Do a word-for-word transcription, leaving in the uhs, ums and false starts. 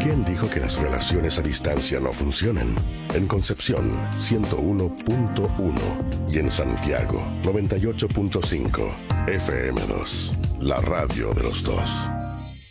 ¿Quién dijo que las relaciones a distancia no funcionan? En Concepción, ciento uno punto uno y en Santiago, noventa y ocho punto cinco. F M dos, la radio de los dos.